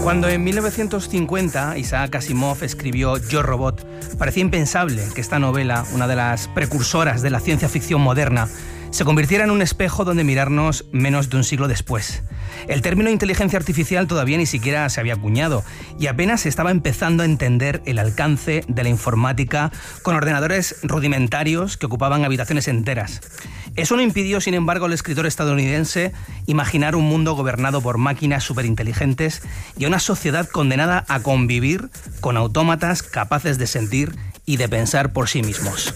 Cuando en 1950 Isaac Asimov escribió Yo, Robot, parecía impensable que esta novela, una de las precursoras de la ciencia ficción moderna, se convirtiera en un espejo donde mirarnos menos de un siglo después. El término inteligencia artificial todavía ni siquiera se había acuñado y apenas se estaba empezando a entender el alcance de la informática con ordenadores rudimentarios que ocupaban habitaciones enteras. Eso no impidió, sin embargo, al escritor estadounidense imaginar un mundo gobernado por máquinas superinteligentes y a una sociedad condenada a convivir con autómatas capaces de sentir y de pensar por sí mismos.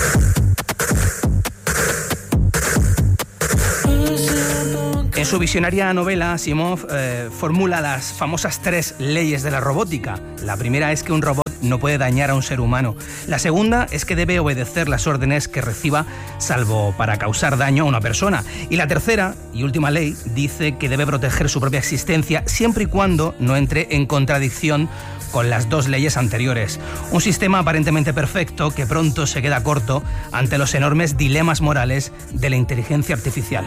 En su visionaria novela, Asimov formula las famosas 3 leyes de la robótica. La primera es que un robot no puede dañar a un ser humano. La segunda es que debe obedecer las órdenes que reciba, salvo para causar daño a una persona. Y la tercera y última ley dice que debe proteger su propia existencia siempre y cuando no entre en contradicción con las 2 leyes anteriores. Un sistema aparentemente perfecto que pronto se queda corto ante los enormes dilemas morales de la inteligencia artificial.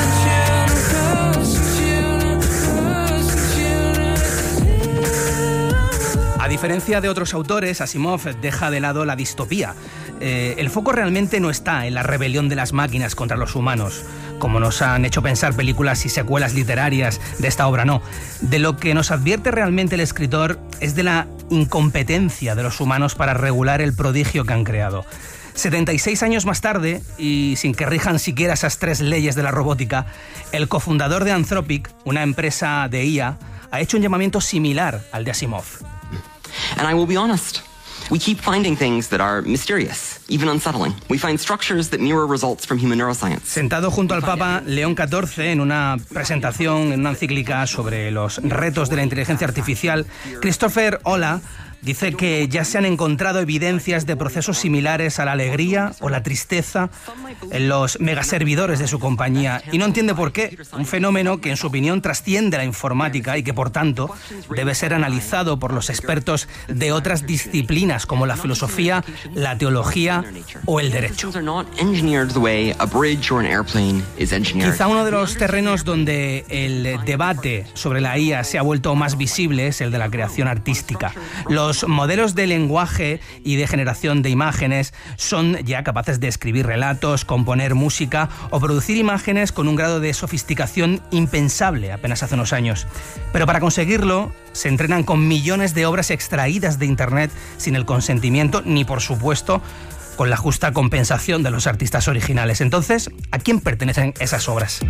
A diferencia de otros autores, Asimov deja de lado la distopía. El foco realmente no está en la rebelión de las máquinas contra los humanos, como nos han hecho pensar películas y secuelas literarias de esta obra, no. De lo que nos advierte realmente el escritor es de la incompetencia de los humanos para regular el prodigio que han creado. 76 años más tarde, y sin que rijan siquiera esas 3 leyes de la robótica, el cofundador de Anthropic, una empresa de IA, ha hecho un llamamiento similar al de Asimov. And I will be honest, we keep finding things that are mysterious, even unsettling. We find structures that mirror results from human neuroscience. Sentado junto al Papa León XIV en una presentación, en una encíclica sobre los retos de la inteligencia artificial, Christopher Olah dice que ya se han encontrado evidencias de procesos similares a la alegría o la tristeza en los megaservidores de su compañía y no entiende por qué, un fenómeno que en su opinión trasciende la informática y que por tanto debe ser analizado por los expertos de otras disciplinas como la filosofía, la teología o el derecho. Quizá uno de los terrenos donde el debate sobre la IA se ha vuelto más visible es el de la creación artística. Los modelos de lenguaje y de generación de imágenes son ya capaces de escribir relatos, componer música o producir imágenes con un grado de sofisticación impensable apenas hace unos años. Pero para conseguirlo se entrenan con millones de obras extraídas de Internet sin el consentimiento ni, por supuesto, con la justa compensación de los artistas originales. Entonces, ¿a quién pertenecen esas obras?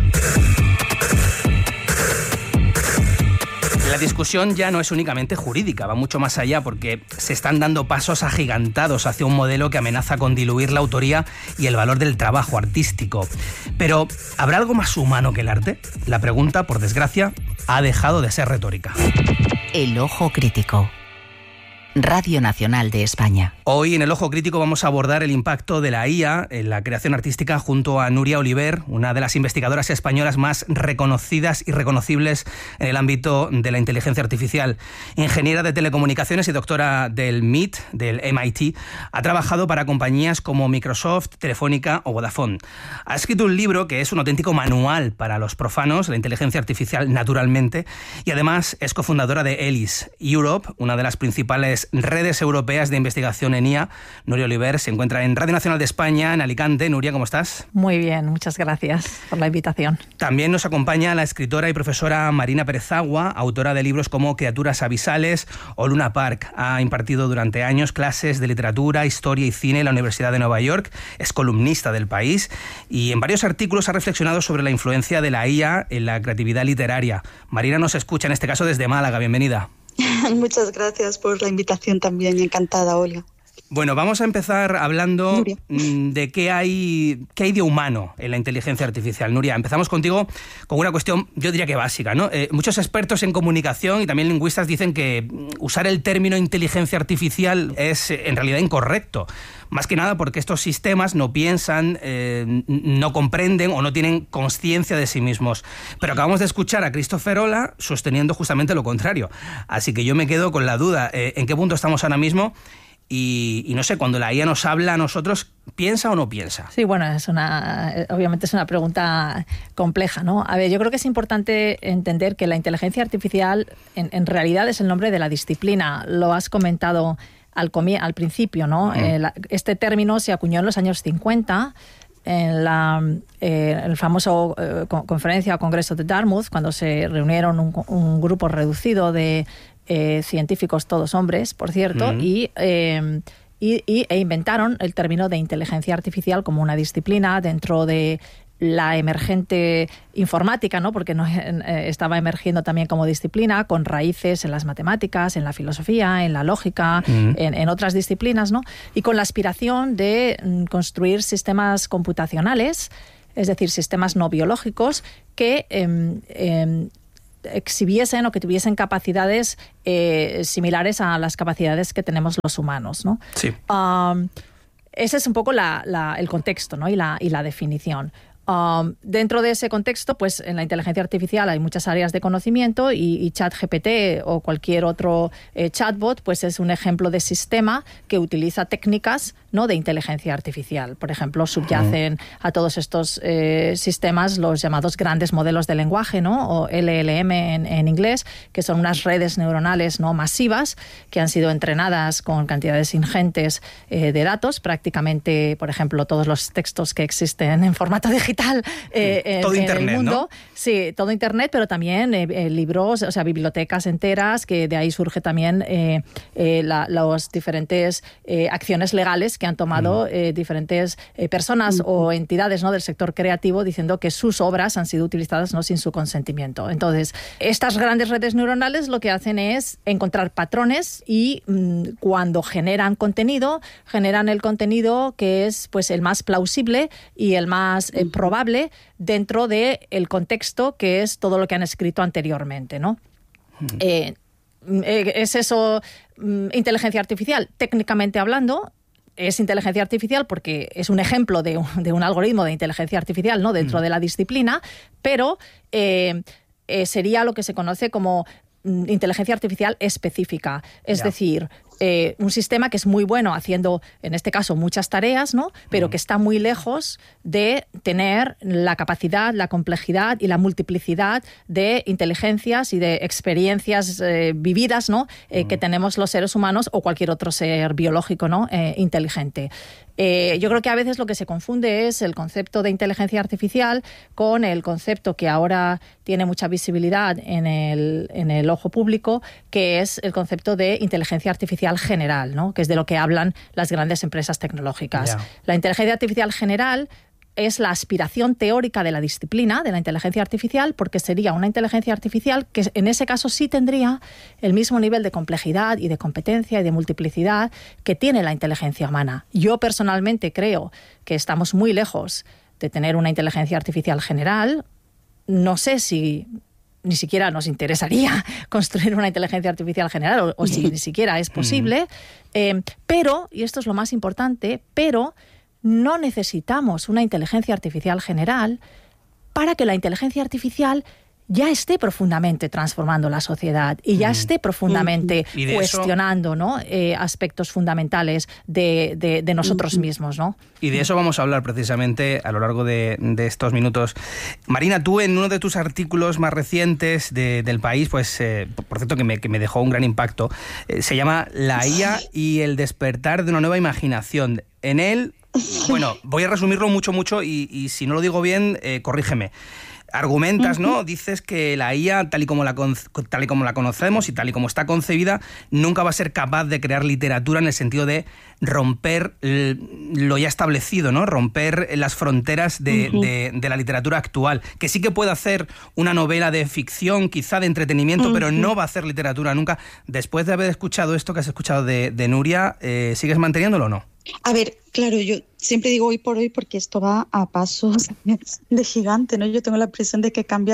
La discusión ya no es únicamente jurídica, va mucho más allá porque se están dando pasos agigantados hacia un modelo que amenaza con diluir la autoría y el valor del trabajo artístico. Pero, ¿habrá algo más humano que el arte? La pregunta, por desgracia, ha dejado de ser retórica. El Ojo Crítico. Radio Nacional de España. Hoy en El Ojo Crítico vamos a abordar el impacto de la IA en la creación artística junto a Núria Oliver, una de las investigadoras españolas más reconocidas y reconocibles en el ámbito de la inteligencia artificial. Ingeniera de telecomunicaciones y doctora del MIT, del MIT, ha trabajado para compañías como Microsoft, Telefónica o Vodafone. Ha escrito un libro que es un auténtico manual para los profanos, la inteligencia artificial naturalmente, y además es cofundadora de ELIS Europe, una de las principales redes europeas de investigación en IA. Núria Oliver se encuentra en Radio Nacional de España, en Alicante. Núria, ¿cómo estás? Muy bien, muchas gracias por la invitación. También nos acompaña la escritora y profesora Marina Pérez Agua, autora de libros como Criaturas abisales o Luna Park. Ha impartido durante años clases de literatura, historia y cine en la Universidad de Nueva York. Es columnista del País y en varios artículos ha reflexionado sobre la influencia de la IA en la creatividad literaria. Marina nos escucha en este caso desde Málaga. Bienvenida. Muchas gracias por la invitación también, encantada, Olga. Bueno, vamos a empezar hablando Nuria. De qué hay de humano en la inteligencia artificial. Núria, empezamos contigo con una cuestión, yo diría que básica, ¿no? Muchos expertos en comunicación y también lingüistas dicen que usar el término inteligencia artificial es en realidad incorrecto. Más que nada porque estos sistemas no piensan, no comprenden o no tienen conciencia de sí mismos. Pero acabamos de escuchar a Christopher Olah sosteniendo justamente lo contrario. Así que yo me quedo con la duda, ¿en qué punto estamos ahora mismo? y no sé, cuando la IA nos habla a nosotros, ¿piensa o no piensa? Sí, bueno, obviamente es una pregunta compleja, ¿no? A ver, yo creo que es importante entender que la inteligencia artificial en realidad es el nombre de la disciplina. Lo has comentado al principio, ¿no? Este término se acuñó en los años 50 en el famoso conferencia o congreso de Dartmouth, cuando se reunieron un grupo reducido de científicos, todos hombres, por cierto, e inventaron el término de inteligencia artificial como una disciplina dentro de la emergente informática, ¿no? Porque estaba emergiendo también como disciplina, con raíces en las matemáticas, en la filosofía, en la lógica, en otras disciplinas, ¿no? Y con la aspiración de construir sistemas computacionales, es decir, sistemas no biológicos que exhibiesen o que tuviesen capacidades similares a las capacidades que tenemos los humanos, ¿no? Sí. Ese es un poco el contexto, ¿no? y la definición. Dentro de ese contexto, pues en la inteligencia artificial hay muchas áreas de conocimiento y ChatGPT o cualquier otro chatbot pues es un ejemplo de sistema que utiliza técnicas, ¿no?, de inteligencia artificial. Por ejemplo, subyacen a todos estos sistemas los llamados grandes modelos de lenguaje, ¿no?, o LLM en inglés, que son unas redes neuronales no masivas que han sido entrenadas con cantidades ingentes de datos, prácticamente, por ejemplo, todos los textos que existen en formato digital todo en Internet, el mundo. ¿no? Sí, todo Internet, pero también libros, o sea, bibliotecas enteras, que de ahí surge también las diferentes acciones legales que han tomado diferentes personas o entidades, ¿no?, del sector creativo, diciendo que sus obras han sido utilizadas, ¿no?, sin su consentimiento. Entonces, estas grandes redes neuronales lo que hacen es encontrar patrones y cuando generan el contenido que es pues el más plausible y el más probable dentro del contexto que es todo lo que han escrito anteriormente, ¿no? ¿Es eso inteligencia artificial? Técnicamente hablando, es inteligencia artificial porque es un ejemplo de un algoritmo de inteligencia artificial, ¿no?, dentro de la disciplina, pero sería lo que se conoce como inteligencia artificial específica. Es decir, un sistema que es muy bueno haciendo, en este caso, muchas tareas, ¿no?, pero que está muy lejos de tener la capacidad, la complejidad y la multiplicidad de inteligencias y de experiencias vividas, ¿no?, que tenemos los seres humanos o cualquier otro ser biológico, ¿no?, inteligente. Yo creo que a veces lo que se confunde es el concepto de inteligencia artificial con el concepto que ahora tiene mucha visibilidad en el ojo público, que es el concepto de inteligencia artificial general, ¿no?, que es de lo que hablan las grandes empresas tecnológicas. Yeah. La inteligencia artificial general es la aspiración teórica de la disciplina de la inteligencia artificial, porque sería una inteligencia artificial que en ese caso sí tendría el mismo nivel de complejidad y de competencia y de multiplicidad que tiene la inteligencia humana. Yo personalmente creo que estamos muy lejos de tener una inteligencia artificial general. No sé si ni siquiera nos interesaría construir una inteligencia artificial general o si ni siquiera es posible, pero, y esto es lo más importante, pero no necesitamos una inteligencia artificial general para que la inteligencia artificial ya esté profundamente transformando la sociedad y ya esté profundamente cuestionando, ¿no?, aspectos fundamentales de nosotros mismos, ¿no? Y de eso vamos a hablar precisamente a lo largo de estos minutos. Marina, tú en uno de tus artículos más recientes del País, pues por cierto que me dejó un gran impacto, se llama La IA y el despertar de una nueva imaginación. En él, bueno, voy a resumirlo mucho y si no lo digo bien, corrígeme. Argumentas, ¿no? Dices que la IA, tal y como la conocemos y tal y como está concebida, nunca va a ser capaz de crear literatura en el sentido de romper lo ya establecido, ¿no? Romper las fronteras de la literatura actual. Que sí que puede hacer una novela de ficción, quizá de entretenimiento, pero no va a hacer literatura nunca. Después de haber escuchado esto que has escuchado de Nuria, ¿sigues manteniéndolo o no? A ver, claro, yo siempre digo hoy por hoy porque esto va a pasos de gigante, ¿no? Yo tengo la impresión de que cambia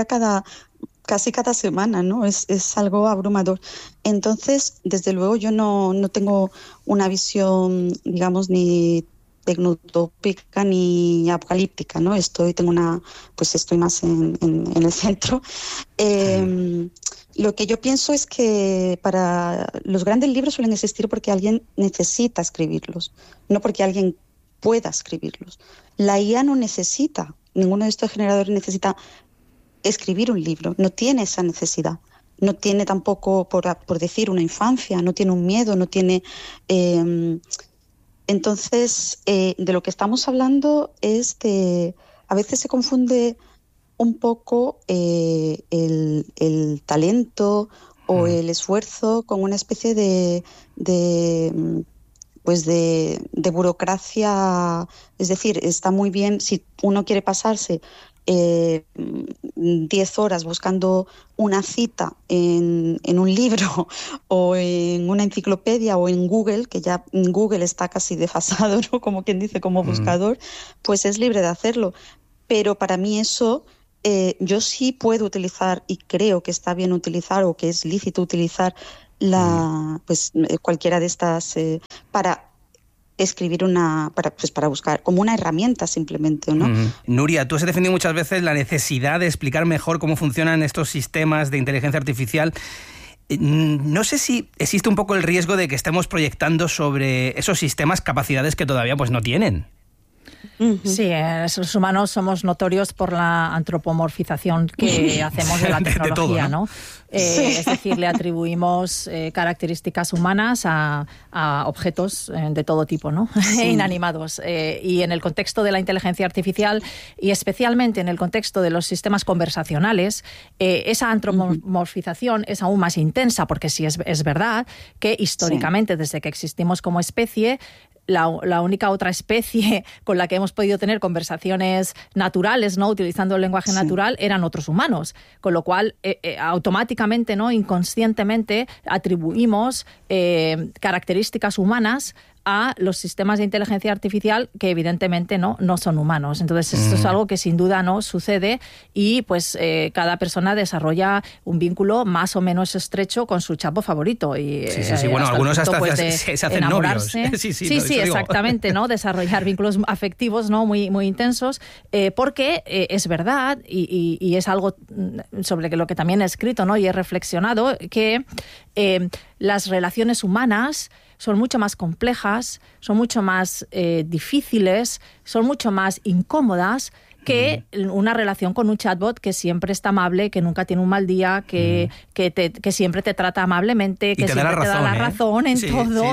casi cada semana, ¿no? Es algo abrumador. Entonces, desde luego, yo no tengo una visión, digamos, ni tecnotópica ni apocalíptica, ¿no? Estoy más en el centro. Lo que yo pienso es que para los grandes libros suelen existir porque alguien necesita escribirlos, no porque alguien pueda escribirlos. La IA no necesita, ninguno de estos generadores necesita escribir un libro, no tiene esa necesidad. No tiene tampoco, por decir, una infancia, no tiene un miedo, no tiene... Entonces, de lo que estamos hablando es de... A veces se confunde un poco el talento o el esfuerzo con una especie de burocracia. Es decir, está muy bien si uno quiere pasarse 10 horas buscando una cita en un libro o en una enciclopedia o en Google, que ya Google está casi desfasado, ¿no? Como quien dice, como buscador, pues es libre de hacerlo. Pero para mí eso, yo sí puedo utilizar, y creo que está bien utilizar o que es lícito utilizar cualquiera de estas para escribir para buscar como una herramienta simplemente, ¿no? Nuria, tú has defendido muchas veces la necesidad de explicar mejor cómo funcionan estos sistemas de inteligencia artificial. No sé si existe un poco el riesgo de que estemos proyectando sobre esos sistemas capacidades que todavía pues no tienen. Sí, los humanos somos notorios por la antropomorfización que hacemos de la tecnología, de todo, ¿no? Es decir, le atribuimos características humanas a objetos de todo tipo, ¿no? Inanimados. Y en el contexto de la inteligencia artificial, y especialmente en el contexto de los sistemas conversacionales, esa antropomorfización es aún más intensa, porque sí es verdad que históricamente, desde que existimos como especie, la única otra especie con la que hemos podido tener conversaciones naturales, ¿no?, utilizando el lenguaje natural, eran otros humanos. Con lo cual, automáticamente, ¿no?, inconscientemente, atribuimos características humanas a los sistemas de inteligencia artificial que evidentemente no son humanos. Entonces esto es algo que sin duda no sucede y pues cada persona desarrolla un vínculo más o menos estrecho con su chapo favorito. Y, sí. Bueno, algunos hasta se hacen novios. Sí, exactamente, ¿no? Desarrollar vínculos afectivos, ¿no?, muy, muy intensos, porque es verdad y es algo sobre lo que también he escrito, ¿no?, y he reflexionado, que las relaciones humanas son mucho más complejas, son mucho más difíciles, son mucho más incómodas que una relación con un chatbot que siempre está amable, que nunca tiene un mal día, que siempre te trata amablemente, que siempre te da la razón en todo.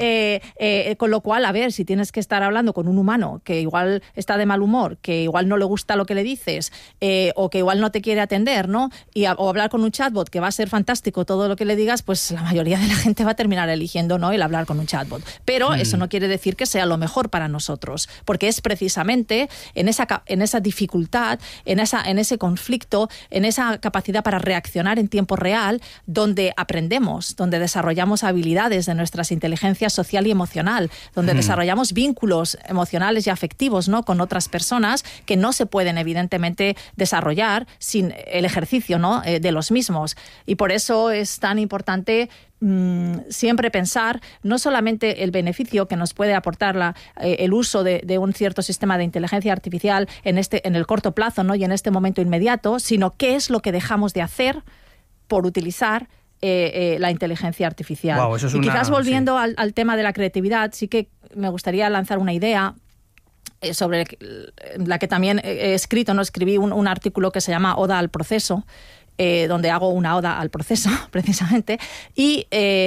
Sí. Con lo cual, a ver, si tienes que estar hablando con un humano que igual está de mal humor, que igual no le gusta lo que le dices, o que igual no te quiere atender, ¿no? O hablar con un chatbot que va a ser fantástico todo lo que le digas, pues la mayoría de la gente va a terminar eligiendo, ¿no?, el hablar con un chatbot. Pero eso no quiere decir que sea lo mejor para nosotros, porque es precisamente en esa dificultad, en ese conflicto, en esa capacidad para reaccionar en tiempo real, donde aprendemos, donde desarrollamos habilidades de nuestras inteligencias social y emocional, donde desarrollamos vínculos emocionales y afectivos, ¿no?, con otras personas que no se pueden evidentemente desarrollar sin el ejercicio, ¿no?, de los mismos. Y por eso es tan importante siempre pensar no solamente el beneficio que nos puede aportar el uso de un cierto sistema de inteligencia artificial en el corto plazo, ¿no?, y en este momento inmediato, sino qué es lo que dejamos de hacer por utilizar la inteligencia artificial. Wow, eso es quizás volviendo al tema de la creatividad, sí que me gustaría lanzar una idea sobre la que también he escrito, ¿no? Escribí un artículo que se llama Oda al proceso, donde hago una oda al proceso, precisamente, y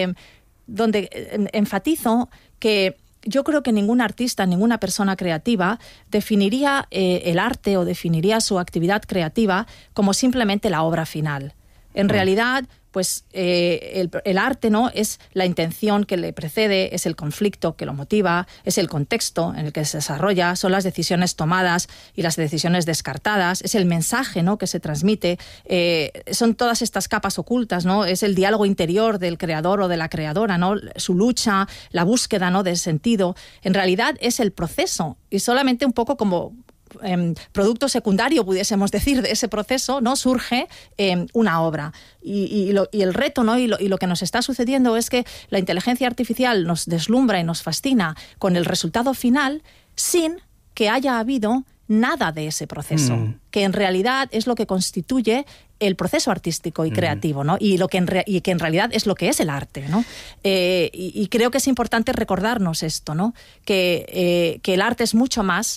donde enfatizo que yo creo que ningún artista, ninguna persona creativa definiría el arte o definiría su actividad creativa como simplemente la obra final. En realidad, pues el arte, ¿no?, es la intención que le precede, es el conflicto que lo motiva, es el contexto en el que se desarrolla, son las decisiones tomadas y las decisiones descartadas, es el mensaje, ¿no?, que se transmite, son todas estas capas ocultas, ¿no?, es el diálogo interior del creador o de la creadora, ¿no?, su lucha, la búsqueda, ¿no?, del sentido. En realidad es el proceso y solamente un poco como producto secundario, pudiésemos decir, de ese proceso, ¿no?, surge una obra. Y el reto, ¿no?, y lo que nos está sucediendo es que la inteligencia artificial nos deslumbra y nos fascina con el resultado final sin que haya habido nada de ese proceso, que en realidad es lo que constituye el proceso artístico y creativo, ¿no? Y que en realidad es lo que es el arte, ¿no? Y creo que es importante recordarnos esto, ¿no? Que el arte es mucho más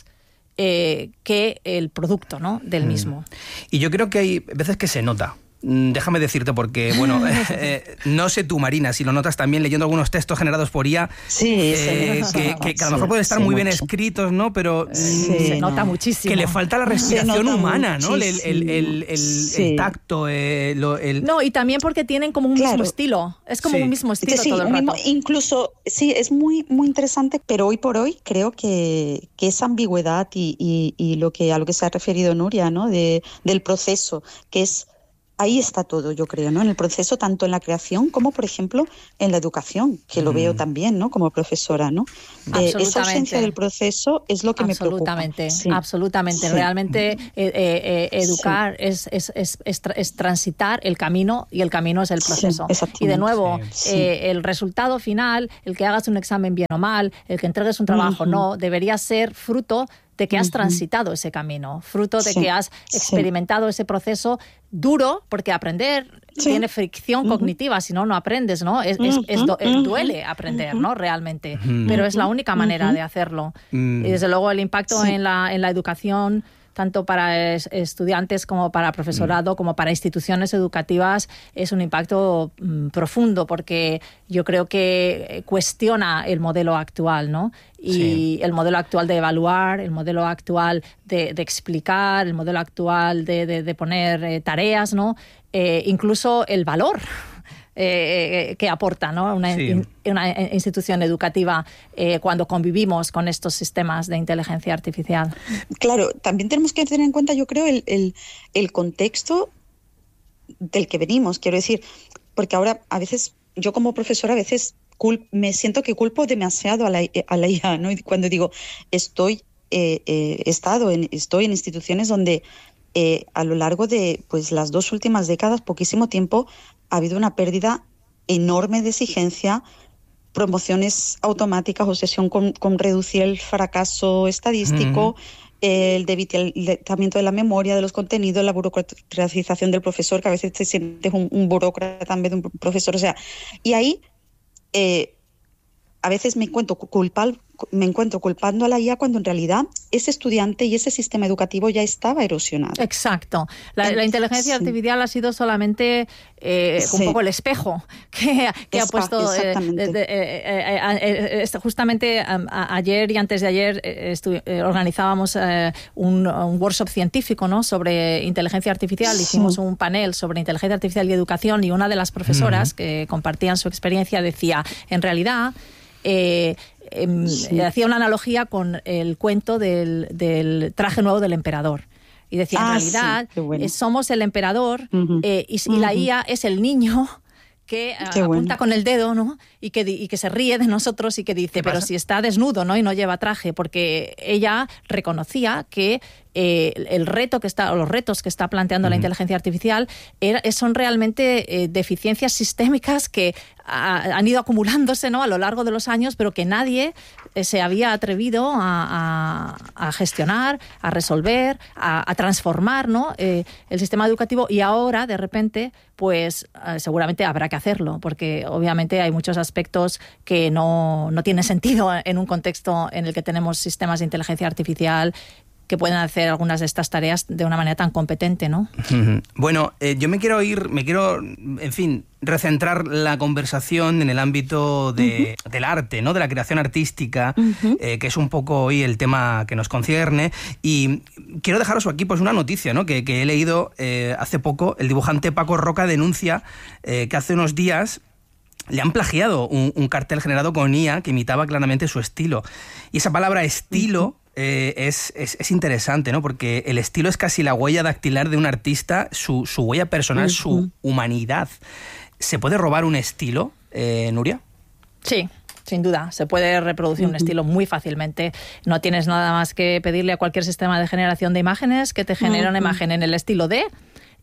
que el producto, ¿no? del mismo. Y yo creo que hay veces que se nota. Déjame decirte porque, bueno, no sé tú, Marina, si lo notas también leyendo algunos textos generados por IA, que a lo mejor pueden estar muy bien escritos, ¿no? Pero se nota muchísimo. Que le falta la respiración humana, ¿no? El tacto, No, y también porque tienen como un mismo estilo. Es como un mismo estilo todo el rato. Incluso, sí, es muy, muy interesante, pero hoy por hoy creo que esa ambigüedad y a lo que se ha referido Nuria, ¿no? Del proceso, que es... Ahí está todo, yo creo, ¿no? En el proceso, tanto en la creación como, por ejemplo, en la educación, que lo veo también, ¿no? Como profesora, ¿no? Esa ausencia del proceso es lo que me preocupa. Absolutamente. Sí. Realmente educar es transitar el camino, y el camino es el proceso. Y de nuevo, el resultado final, el que hagas un examen bien o mal, el que entregues un trabajo no, debería ser fruto de que has transitado ese camino, fruto de que has experimentado ese proceso duro, porque aprender tiene fricción cognitiva, si no, no aprendes, ¿no? Duele aprender, ¿no? Realmente, pero es la única manera de hacerlo. Y desde luego el impacto en la educación, tanto para estudiantes como para profesorado, como para instituciones educativas, es un impacto profundo, porque yo creo que cuestiona el modelo actual, ¿no? Y el modelo actual de evaluar, el modelo actual de explicar, el modelo actual de poner tareas, ¿no? Incluso el valor que aporta, ¿no? una institución educativa cuando convivimos con estos sistemas de inteligencia artificial. Claro, también tenemos que tener en cuenta, yo creo, el contexto del que venimos, quiero decir, porque ahora a veces, yo como profesora, a veces me siento que culpo demasiado a la IA, ¿no? Y cuando digo, estoy en instituciones donde a lo largo de pues las 2 últimas décadas, poquísimo tiempo, ha habido una pérdida enorme de exigencia, promociones automáticas, obsesión con reducir el fracaso estadístico, el debilitamiento de la memoria, de los contenidos, la burocratización del profesor, que a veces te sientes un burócrata en vez de un profesor. O sea, y ahí a veces me encuentro culpando a la IA cuando en realidad ese estudiante y ese sistema educativo ya estaba erosionado. Exacto. La inteligencia artificial ha sido solamente un poco el espejo que ha puesto... justamente ayer y antes de ayer organizábamos un workshop científico, ¿no? sobre inteligencia artificial. Hicimos un panel sobre inteligencia artificial y educación, y una de las profesoras que compartían su experiencia decía, en realidad... hacía una analogía con el cuento del traje nuevo del emperador. Y decía, en realidad, somos el emperador y la IA es el niño que apunta con el dedo, ¿no? y que se ríe de nosotros y que dice, pero si está desnudo, ¿no? y no lleva traje, porque ella reconocía que el reto que está, o los retos que está planteando la inteligencia artificial son realmente deficiencias sistémicas que han ido acumulándose, ¿no? a lo largo de los años, pero que nadie se había atrevido a gestionar, a resolver, a transformar, ¿no? el sistema educativo, y ahora de repente pues seguramente habrá que hacerlo, porque obviamente hay muchos aspectos que no tienen sentido en un contexto en el que tenemos sistemas de inteligencia artificial que pueden hacer algunas de estas tareas de una manera tan competente, ¿no? Bueno, yo me quiero, en fin, recentrar la conversación en el ámbito del arte, ¿no? De la creación artística, que es un poco hoy el tema que nos concierne. Y quiero dejaros aquí pues una noticia, ¿no? que he leído hace poco. El dibujante Paco Roca denuncia que hace unos días le han plagiado un cartel generado con IA que imitaba claramente su estilo. Y esa palabra estilo... Es interesante, ¿no? Porque el estilo es casi la huella dactilar de un artista, su huella personal, su humanidad. ¿Se puede robar un estilo, Nuria? Sí, sin duda. Se puede reproducir un estilo muy fácilmente. No tienes nada más que pedirle a cualquier sistema de generación de imágenes que te genere una imagen en el estilo de...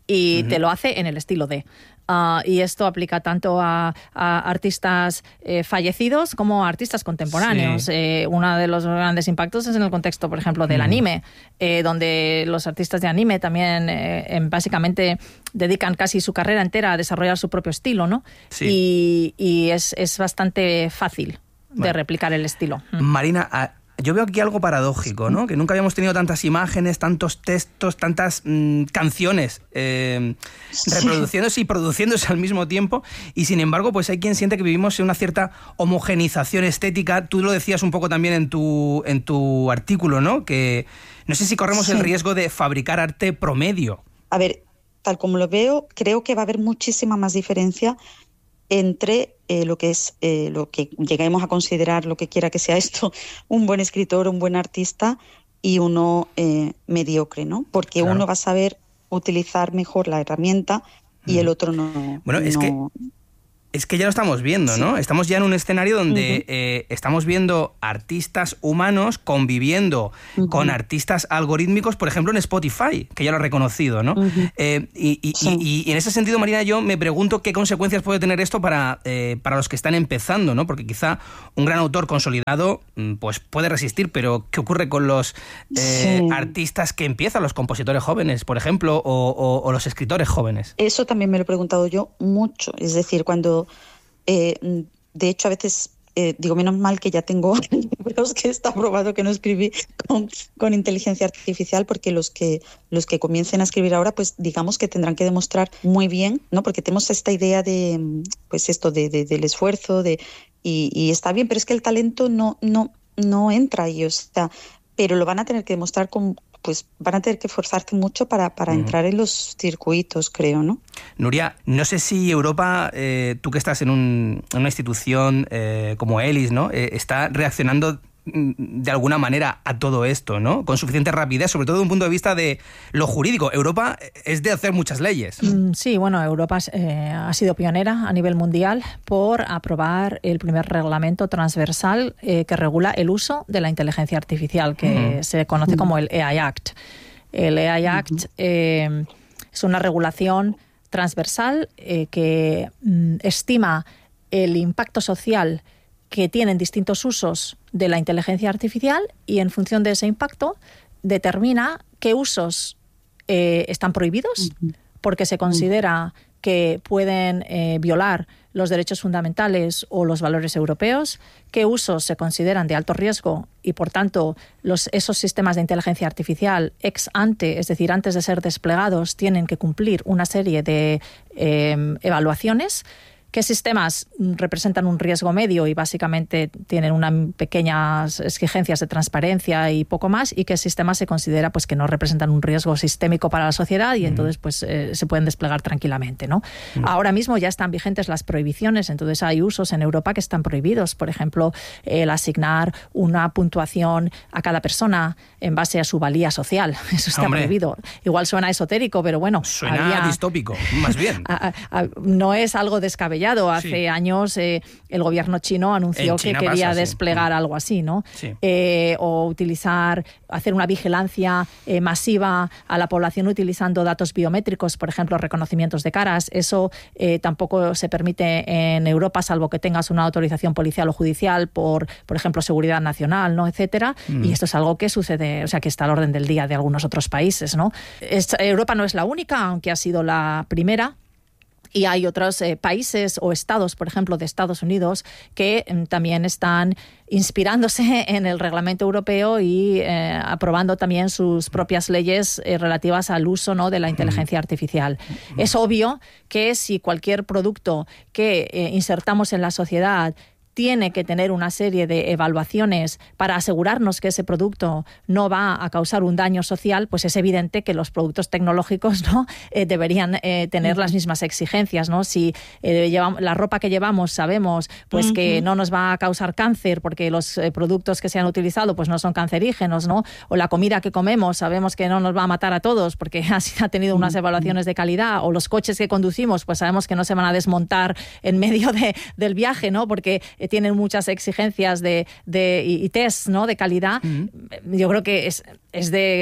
y te lo hace en el estilo de. Y esto aplica tanto a artistas fallecidos como a artistas contemporáneos. Sí. Uno de los grandes impactos es en el contexto, por ejemplo, del anime, donde los artistas de anime también básicamente dedican casi su carrera entera a desarrollar su propio estilo, ¿no? Sí. Y es bastante fácil de replicar el estilo. Marina, yo veo aquí algo paradójico, ¿no? Que nunca habíamos tenido tantas imágenes, tantos textos, tantas canciones reproduciéndose y produciéndose al mismo tiempo, y sin embargo pues hay quien siente que vivimos en una cierta homogenización estética. Tú lo decías un poco también en tu artículo, ¿no? Que no sé si corremos el riesgo de fabricar arte promedio. A ver, tal como lo veo, creo que va a haber muchísima más diferencia entre lo que es lo que lleguemos a considerar, lo que quiera que sea esto, un buen escritor, un buen artista, y uno mediocre, ¿no? Porque claro, uno va a saber utilizar mejor la herramienta y el otro no. Bueno, es que ya lo estamos viendo, ¿no? Estamos ya en un escenario donde estamos viendo artistas humanos conviviendo con artistas algorítmicos, por ejemplo en Spotify, que ya lo ha reconocido, ¿no? Y en ese sentido, Marina, yo me pregunto qué consecuencias puede tener esto para los que están empezando, ¿no? Porque quizá un gran autor consolidado pues puede resistir, pero ¿qué ocurre con los artistas que empiezan, los compositores jóvenes, por ejemplo, o los escritores jóvenes? Eso también me lo he preguntado yo mucho. Es decir, cuando de hecho a veces digo, menos mal que ya tengo libros que está probado que no escribí con inteligencia artificial, porque los que comiencen a escribir ahora, pues digamos que tendrán que demostrar muy bien, ¿no? Porque tenemos esta idea de, pues esto del esfuerzo, y está bien, pero es que el talento no entra ahí, o sea, pero lo van a tener que demostrar pues van a tener que esforzarse mucho para entrar en los circuitos, creo, ¿no? Nuria, no sé si Europa, tú que estás en una institución como ELIS, ¿no? Está reaccionando de alguna manera a todo esto, ¿no? Con suficiente rapidez, sobre todo desde un punto de vista de lo jurídico. Europa es de hacer muchas leyes. Sí, bueno, Europa ha sido pionera a nivel mundial por aprobar el primer reglamento transversal que regula el uso de la inteligencia artificial, que se conoce como el AI Act. El AI Act es una regulación transversal que estima el impacto social que tienen distintos usos de la inteligencia artificial, y en función de ese impacto determina qué usos están prohibidos porque se considera que pueden violar los derechos fundamentales o los valores europeos, qué usos se consideran de alto riesgo y, por tanto, esos sistemas de inteligencia artificial ex ante, es decir, antes de ser desplegados, tienen que cumplir una serie de evaluaciones. ¿Qué sistemas representan un riesgo medio y básicamente tienen unas pequeñas exigencias de transparencia y poco más? ¿Y qué sistemas se considera pues que no representan un riesgo sistémico para la sociedad y entonces pues se pueden desplegar tranquilamente, ¿no? Ahora mismo ya están vigentes las prohibiciones, entonces hay usos en Europa que están prohibidos. Por ejemplo, el asignar una puntuación a cada persona en base a su valía social. Eso está prohibido. Igual suena esotérico, pero bueno. Suena distópico, más bien. No es algo descabellado. Hace años el gobierno chino anunció que quería desplegar algo así, ¿no? Sí. O hacer una vigilancia masiva a la población utilizando datos biométricos, por ejemplo, reconocimientos de caras. Eso tampoco se permite en Europa, salvo que tengas una autorización policial o judicial por ejemplo, seguridad nacional, ¿no? Etcétera. Y esto es algo que sucede, o sea, que está al orden del día de algunos otros países, ¿no? Europa no es la única, aunque ha sido la primera. Y hay otros países o estados, por ejemplo, de Estados Unidos, que también están inspirándose en el reglamento europeo y aprobando también sus propias leyes relativas al uso, ¿no?, de la inteligencia artificial. Es obvio que si cualquier producto que insertamos en la sociedad tiene que tener una serie de evaluaciones para asegurarnos que ese producto no va a causar un daño social, pues es evidente que los productos tecnológicos, ¿no?, deberían tener las mismas exigencias, ¿no? Si la ropa que llevamos sabemos pues que no nos va a causar cáncer porque los productos que se han utilizado pues no son cancerígenos, ¿no? O la comida que comemos sabemos que no nos va a matar a todos porque ha tenido unas evaluaciones de calidad, o los coches que conducimos pues sabemos que no se van a desmontar en medio del viaje, ¿no?, porque tienen muchas exigencias y test, ¿no?, de calidad. Yo creo que es de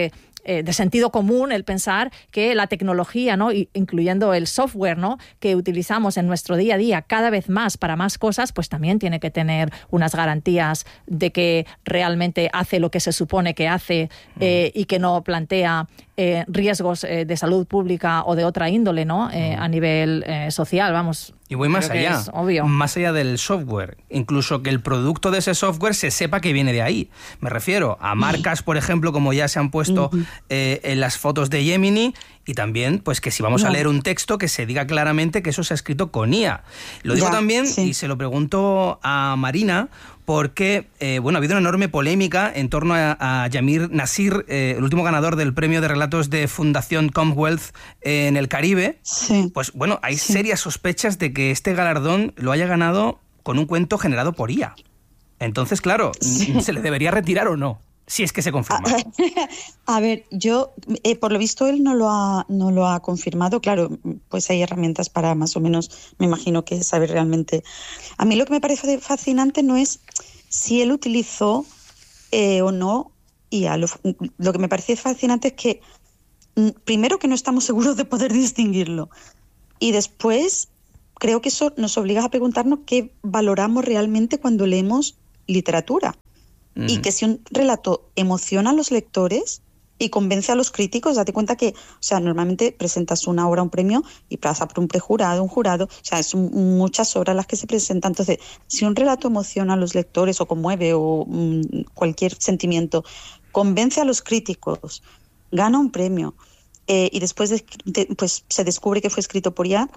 de sentido común el pensar que la tecnología, ¿no? Incluyendo el software, ¿no? Que utilizamos en nuestro día a día cada vez más para más cosas, pues también tiene que tener unas garantías de que realmente hace lo que se supone que hace y que no plantea riesgos de salud pública o de otra índole, ¿no? A nivel social, vamos. Y voy más allá, es obvio. Más allá del software, incluso que el producto de ese software se sepa que viene de ahí. Me refiero a marcas, por ejemplo, como ya se han puesto en las fotos de Gemini, y también, pues que si vamos a leer un texto, que se diga claramente que eso se ha escrito con IA. Lo digo también, y se lo pregunto a Marina, porque ha habido una enorme polémica en torno a Yamir Nasir, el último ganador del premio de relatos de Fundación Commonwealth en el Caribe. Sí. Pues bueno, hay serias sospechas de que este galardón lo haya ganado con un cuento generado por IA. Entonces, claro, ¿se le debería retirar o no? Si es que se confirma. A ver, yo, por lo visto, él no lo ha confirmado. Claro, pues hay herramientas para más o menos, me imagino que saber realmente. A mí lo que me parece fascinante no es si él utilizó o no IA. Lo que me parece fascinante es que, primero, que no estamos seguros de poder distinguirlo. Y después, creo que eso nos obliga a preguntarnos qué valoramos realmente cuando leemos literatura. Y que si un relato emociona a los lectores y convence a los críticos, date cuenta que, o sea, normalmente presentas una obra, un premio, y pasa por un prejurado, un jurado, o sea, son muchas obras las que se presentan. Entonces, si un relato emociona a los lectores o conmueve o cualquier sentimiento, convence a los críticos, gana un premio, y después pues se descubre que fue escrito por IA,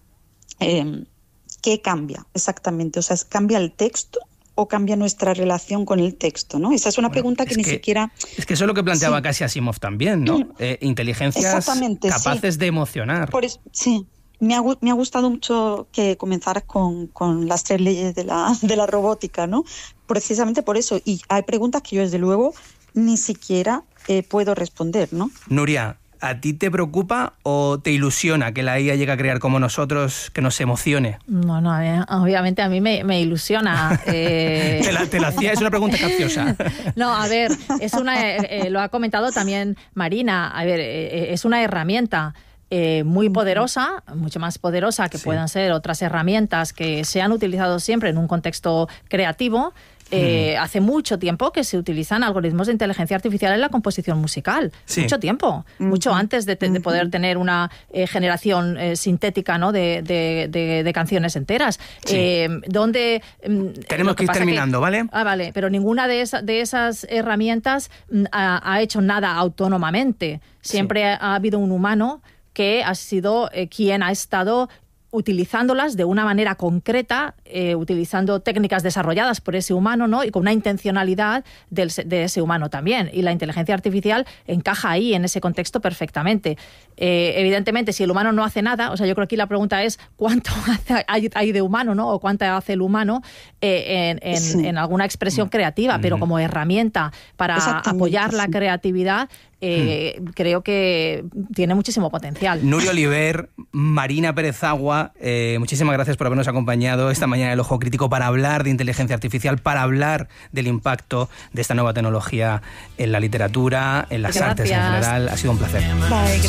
¿qué cambia exactamente? O sea, ¿cambia el texto o cambia nuestra relación con el texto, ¿no? Esa es una pregunta que ni siquiera... Es que eso es lo que planteaba casi Asimov también, ¿no? Inteligencias capaces de emocionar. Por eso, me ha gustado mucho que comenzaras con las 3 leyes de la robótica, ¿no? Precisamente por eso. Y hay preguntas que yo, desde luego, ni siquiera puedo responder, ¿no? Nuria, ¿a ti te preocupa o te ilusiona que la IA llegue a crear como nosotros, que nos emocione? No, obviamente a mí me ilusiona. Te la hacía, es una pregunta capciosa. No, a ver, lo ha comentado también Marina, a ver, es una herramienta muy poderosa, mucho más poderosa que puedan ser otras herramientas que se han utilizado siempre en un contexto creativo. Hace mucho tiempo que se utilizan algoritmos de inteligencia artificial en la composición musical. Mucho tiempo. Mucho antes de poder tener una generación sintética, ¿no? de canciones enteras. Donde tenemos que ir terminando, ¿vale? Vale, pero ninguna de esas herramientas ha hecho nada autónomamente. Siempre ha habido un humano que ha sido quien ha estado utilizándolas de una manera concreta, utilizando técnicas desarrolladas por ese humano, ¿no? Y con una intencionalidad de ese humano también. Y la inteligencia artificial encaja ahí, en ese contexto, perfectamente. Evidentemente, si el humano no hace nada, o sea, yo creo que aquí la pregunta es ¿cuánto hay de humano, ¿no? O cuánto hace el humano en alguna expresión creativa, pero como herramienta para apoyar la creatividad, creo que tiene muchísimo potencial. Nuria Oliver, Marina Pérez Agua, muchísimas gracias por habernos acompañado esta mañana en El Ojo Crítico para hablar de inteligencia artificial, para hablar del impacto de esta nueva tecnología en la literatura, en las artes en general. Ha sido un placer. Bye.